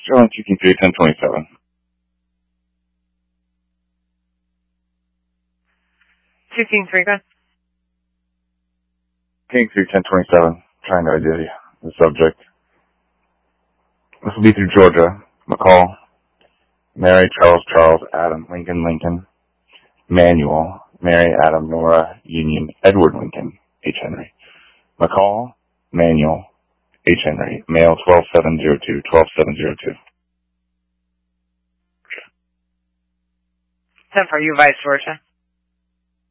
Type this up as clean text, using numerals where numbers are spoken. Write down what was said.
Sterling 2King3 1027. King3, go. King3 1027. Trying to ID the subject. This will be through Georgia. McCall. Mary, Charles, Adam, Lincoln, Manuel, Mary, Adam, Nora, Union, Edward Lincoln, H. Henry. McCall, Manuel, H. Henry, male 12702, 12702. 10 for you, Vice Georgia.